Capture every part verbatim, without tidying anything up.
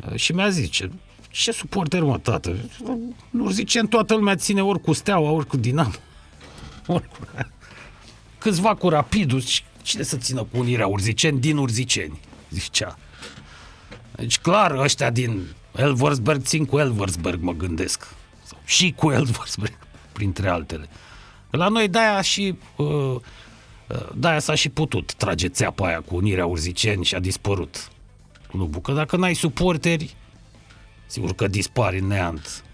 Și mi-a zis, ce, ce suporter, mă, tată? Nu zice, în toată lumea ține ori cu Steaua, ori cu Dinamo. Ori cu... Câțiva cu Rapidul. Cine să țină cu Unirea Urziceni din Urziceni? Zicea. Deci clar, ăștia din Elversberg țin cu Elversberg, mă gândesc. Sau și cu Elversberg, printre altele. La noi de-aia și uh, de-aia s-a și putut trage țeapa aia cu Unirea Urziceni și a dispărut clubul. Că dacă n-ai suporteri, sigur că dispari în neant.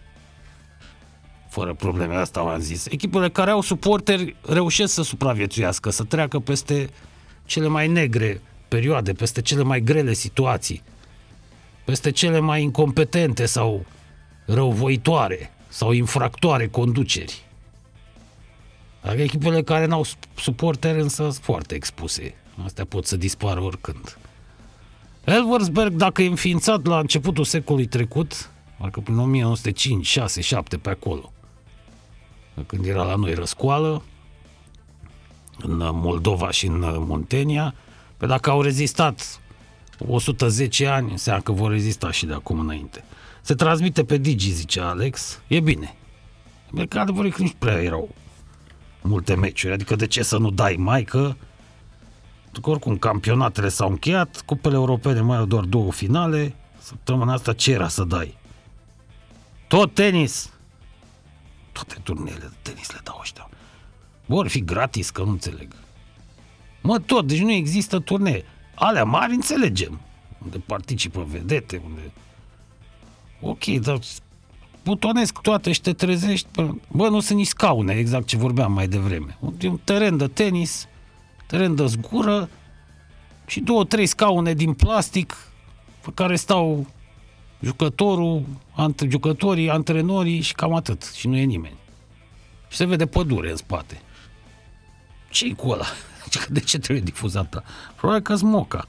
Fără probleme, asta v-am zis. Echipele care au suporteri reușesc să supraviețuiască, să treacă peste cele mai negre perioade, peste cele mai grele situații, peste cele mai incompetente sau răuvoitoare sau infractoare conduceri. Adică echipele care n-au suporteri însă sunt foarte expuse. Astea pot să dispară oricând. Elversberg, dacă e înființat la începutul secolului trecut, parcă prin o mie nouă sute cinci, șase, șapte pe acolo, când era la noi răscoală, în Moldova și în Muntenia, pe dacă au rezistat o sută zece ani, înseamnă că vor rezista și de acum înainte. Se transmite pe Digi, zice Alex, e bine. Că adevărat că nici prea erau multe meciuri, adică de ce să nu dai mai, că că oricum campionatele s-au încheiat, cupele europene mai au doar două finale, săptămâna asta ce era să dai? Tot tenis! Toate turneele de tenis le dau ăștia. Vor fi gratis, că nu înțeleg. Mă, tot, deci nu există turnee. Alea mari înțelegem. Unde participă vedete, unde... Ok, dar butonesc toate și te trezești. Bă, nu sunt nici scaune, exact ce vorbeam mai devreme. E un teren de tenis, teren de zgură și două, trei scaune din plastic pe care stau jucătorul, ant- jucătorii, antrenorii și cam atât. Și nu e nimeni. Și se vede pădure în spate. Ce-i cu ăla? De ce trebuie difuzată? Probabil că-s moca.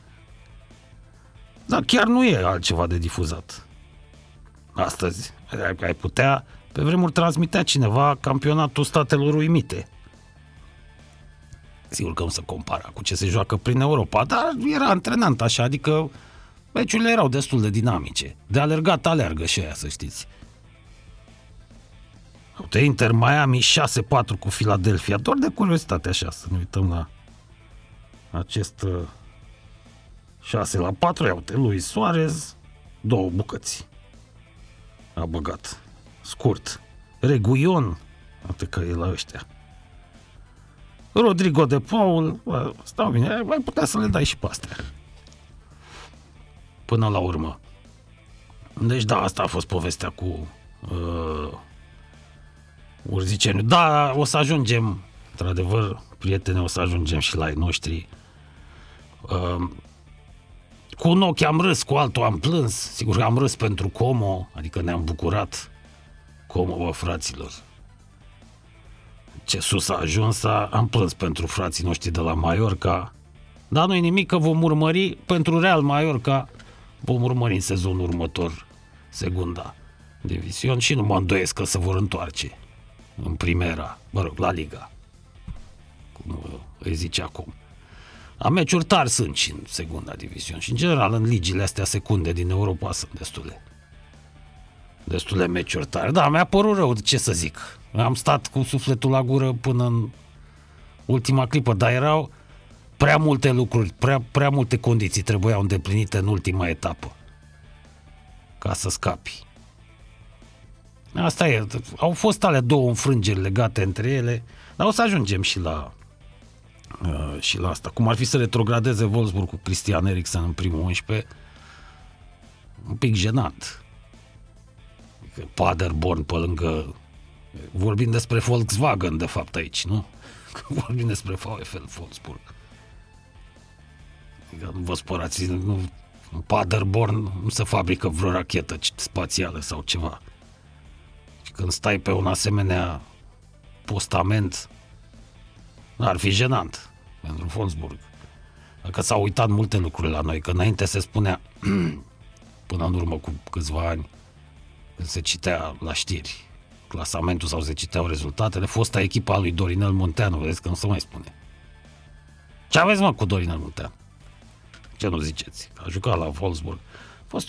Dar chiar nu e altceva de difuzat. Astăzi ai putea, pe vremuri transmitea cineva campionatul Statelor Uimite. Sigur că nu se compara cu ce se joacă prin Europa, dar era antrenant așa, adică meciurile erau destul de dinamice. De alergat alergă și aia, să știți. Uite, Inter Miami șase patru cu Philadelphia, doar de curiozitate așa, să ne uităm la acest șase la patru, ia uite, Luis Suarez, două bucăți. A băgat. Scurt. Reguion, uite că e la ăștia. Rodrigo de Paul, bă, stau bine, mai putea să le dai și pe astea. Până la urmă. Deci da, asta a fost povestea cu uh, Urziceniu. Da, o să ajungem, într-adevăr, prietene, o să ajungem și la ai noștri. Uh, cu un ochi am râs, cu altul am plâns. Sigur că am râs pentru Como, adică ne-am bucurat. Como, bă, fraților. Ce sus a ajuns, am plâns pentru frații noștri de la Mallorca. Dar nu-i nimic, că vom urmări pentru Real Mallorca, vom urmări în sezonul următor Segunda Division și nu mă îndoiesc că se vor întoarce în Primera, mă rog, la Liga, cum îi zice acum. A meciuri tari sunt și în Segunda Division și în general în ligile astea secunde din Europa sunt destule. Destule meciuri tari. Da, mi-a părut rău, ce să zic. Am stat cu sufletul la gură până în ultima clipă, dar erau prea multe lucruri, prea, prea multe condiții trebuiau îndeplinite în ultima etapă ca să scapi. Asta e. Au fost alea două înfrângeri legate între ele, dar o să ajungem și la uh, și la asta. Cum ar fi să retrogradeze Wolfsburg cu Christian Eriksen în primul unsprezece, un pic jenant. Paderborn pe lângă... Vorbim despre Volkswagen, de fapt, aici, nu? Vorbim despre VfL Wolfsburg. Adică nu vă spărați, nu, în Paderborn nu se fabrică vreo rachetă spațială sau ceva. Și când stai pe un asemenea postament, ar fi jenant pentru Wolfsburg. Dacă s-au uitat multe lucruri la noi, că înainte se spunea, până în urmă cu câțiva ani, când se citea la știri clasamentul sau se citeau rezultatele, fosta echipa lui Dorinel Munteanu, vedeți că nu se mai spune. Ce aveți, mă, cu Dorinel Munteanu? Ce nu ziceți? A jucat la Wolfsburg.